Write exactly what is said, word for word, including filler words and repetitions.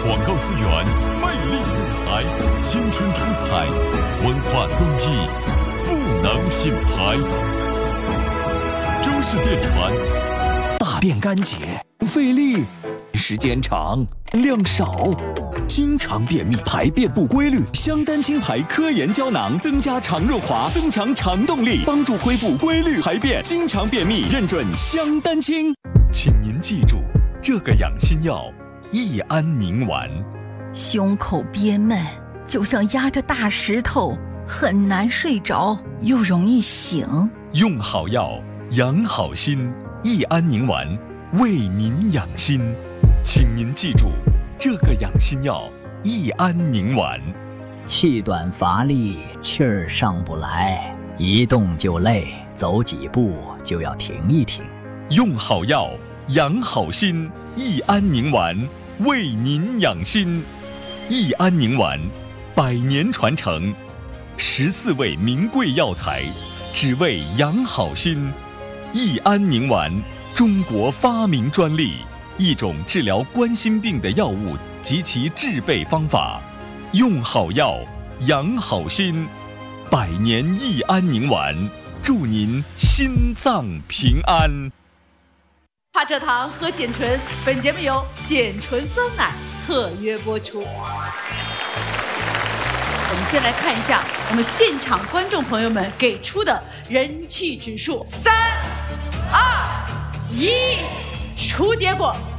广告资源，魅力舞台，青春出彩，文化综艺，赋能品牌。中式电传， 大便干结，费力，时间长，量少。经常便秘，排便不规律，香丹清排科研胶囊增加肠润滑，增强肠动力，帮助恢复规律排便。经常便秘，认准香丹清。 请您记住这个养心药：益安宁丸。 胸口憋闷，就像压着大石头，很难睡着，又容易醒。 用好药，养好心。益安宁丸，为您养心。请您记住这个养心药：益安宁丸。 气短乏力，气儿上不来，一动就累，走几步就要停一停。 用好药，养好心。益安宁丸，为您养心。益安宁丸，百年传承，十四味名贵药材，只为养好心。益安宁丸，中国发明专利，一种治疗冠心病的药物及其制备方法。用好药，养好心。百年益安宁丸，祝您心脏平安。 帕蔗糖和碱醇，本节目由碱醇酸奶特约播出。我们先来看一下我们现场观众朋友们给出的人气指数，三、二、一，出结果。